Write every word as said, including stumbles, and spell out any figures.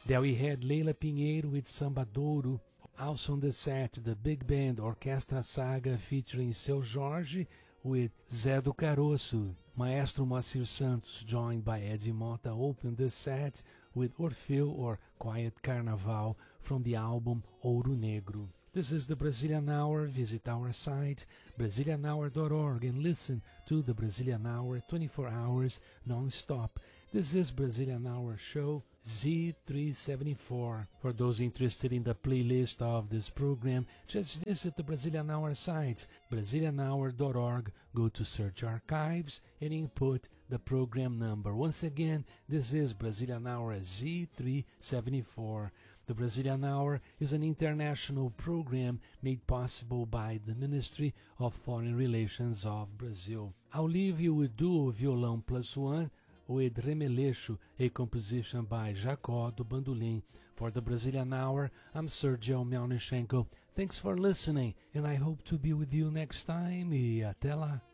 There we had Leila Pinheiro with Samba Douro. Also on the set, the big band Orquestra Saga featuring Seu Jorge with Zé do Caroço. Maestro Moacir Santos, joined by Eddie Mota, opened the set with Orfeu or Quiet Carnaval from the album Ouro Negro. This is the Brazilian Hour. Visit our site, Brazilian hour dot org, and listen to the Brazilian Hour twenty-four hours non-stop. This is Brazilian Hour Show Z three seventy-four. For those interested in the playlist of this program, just visit the Brazilian Hour site, Brazilian hour dot org, go to Search Archives, and input the program number. Once again, this is Brazilian Hour Z three seventy-four. The Brazilian Hour is an international program made possible by the Ministry of Foreign Relations of Brazil. I'll leave you with Duo Violão Plus One with Remeleixo, a composition by Jacó do Bandolim. For the Brazilian Hour, I'm Sergio Melnichenko. Thanks for listening, and I hope to be with you next time. E até lá!